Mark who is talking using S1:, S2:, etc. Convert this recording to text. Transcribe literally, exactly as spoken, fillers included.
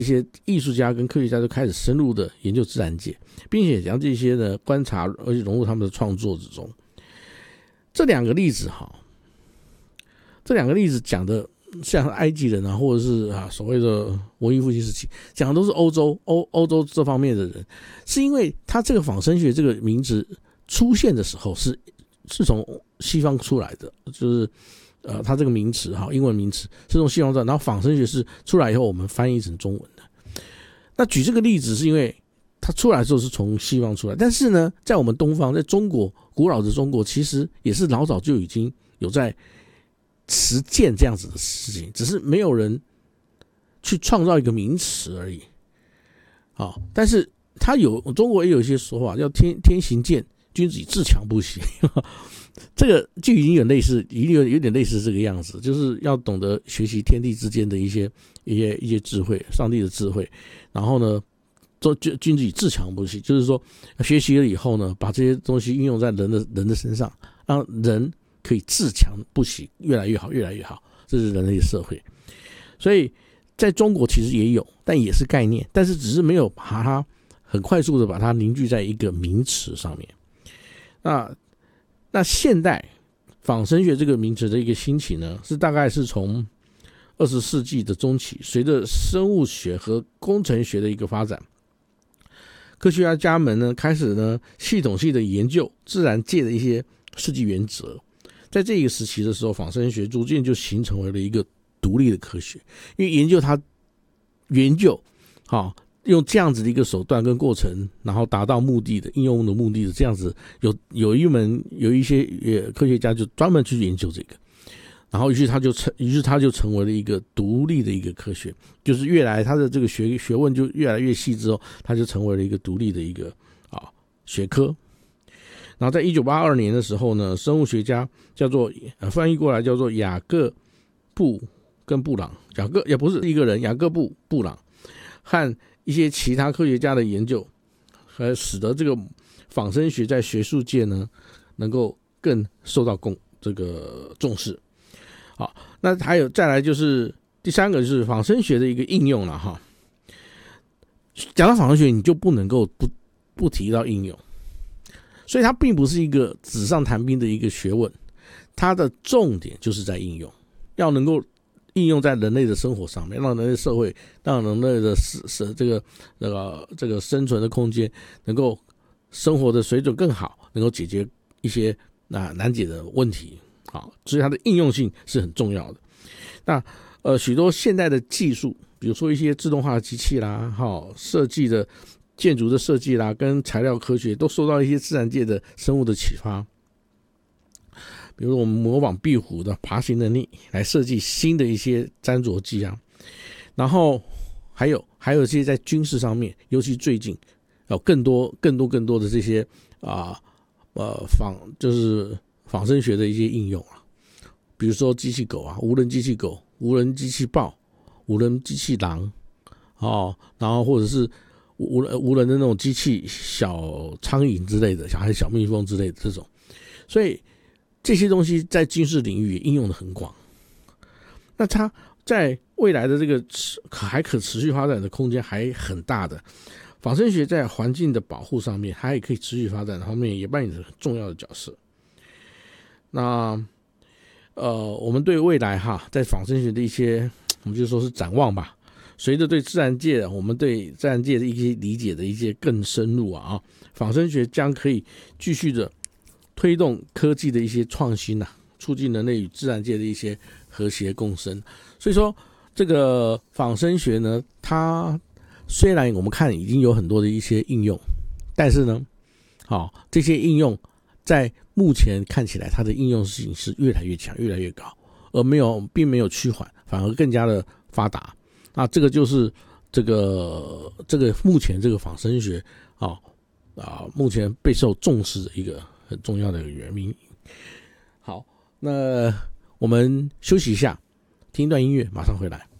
S1: 一些艺术家跟科学家就开始深入的研究自然界，并且将这些呢观察而且融入他们的创作之中。这两个例子哈，这两个例子讲的像埃及人啊，或者是啊所谓的文艺复兴时期，讲的都是欧洲欧欧洲这方面的人，是因为他这个仿生学这个名词出现的时候是是从西方出来的，就是呃，它这个名词哈，英文名词是从西方出来，然后仿生学是出来以后我们翻译成中文的。那举这个例子是因为它出来的时候是从西方出来，但是呢，在我们东方，在中国古老的中国，其实也是老早就已经有在实践这样子的事情，只是没有人去创造一个名词而已。好，但是它有中国也有一些说法叫天天行健，君子以自强不息。这个就已经有类似，已经有有点类似这个样子，就是要懂得学习天地之间的一些一些一些智慧，上帝的智慧。然后呢，做君子以自强不息，就是说学习了以后呢，把这些东西运用在人的人的身上，让人可以自强不息，越来越好，越来越好。这是人类的社会。所以在中国其实也有，但也是概念，但是只是没有把它很快速的把它凝聚在一个名词上面。那那现代仿生学这个名词的一个兴起呢，是大概是从二十世纪的中期，随着生物学和工程学的一个发展，科学家们呢开始呢系统性的研究自然界的一些设计原则。在这个时期的时候，仿生学逐渐就形成为了一个独立的科学，因为研究它研究好。用这样子的一个手段跟过程，然后达到目的的应用的目的的这样子，有有一门有一些科学家就专门去研究这个，然后于是他就成，于是他就成为了一个独立的一个科学，就是越来他的这个学学问就越来越细之后，他就成为了一个独立的一个啊学科。然后在一九八二年的时候呢，生物学家叫做、呃、翻译过来叫做雅各布跟布朗，雅各也不是一个人，雅各布布朗和一些其他科学家的研究，和使得这个仿生学在学术界呢能够更受到共这个重视。好，那还有再来就是第三个就是仿生学的一个应用了哈。讲到仿生学，你就不能够不不提到应用，所以它并不是一个纸上谈兵的一个学问，它的重点就是在应用，要能够应用在人类的生活上面，让人类社会，让人类的这个这个这个生存的空间能够生活的水准更好，能够解决一些啊难解的问题。好，所以它的应用性是很重要的。那呃许多现代的技术，比如说一些自动化的机器啦，好设计的建筑的设计啦，跟材料科学都受到一些自然界的生物的启发。比如我们模仿壁虎的爬行能力来设计新的一些粘着剂啊，然后还有还有一些在军事上面，尤其最近有更多更多更多的这些啊呃仿就是仿生学的一些应用啊，比如说机器狗啊，无人机器狗、无人机器豹、无人机器狼哦，然后或者是无人无人的那种机器小苍蝇之类的，小孩小蜜蜂之类的这种，所以这些东西在军事领域也应用的很广。那它在未来的这个还可持续发展的空间还很大的。仿生学在环境的保护上面，它也可以持续发展方面也扮演着很重要的角色。那呃，我们对未来哈，在仿生学的一些，我们就说是展望吧。随着对自然界，我们对自然界的一些理解的一些更深入啊，仿生学将可以继续的推动科技的一些创新啊，促进人类与自然界的一些和谐共生。所以说，这个仿生学呢，它虽然我们看已经有很多的一些应用，但是呢，好、哦，这些应用在目前看起来，它的应用性是越来越强、越来越高，而没有并没有趋缓，反而更加的发达。那这个就是这个这个目前这个仿生学啊啊，目前备受重视的一个很重要的一个原因。好，那我们休息一下，听一段音乐，马上回来。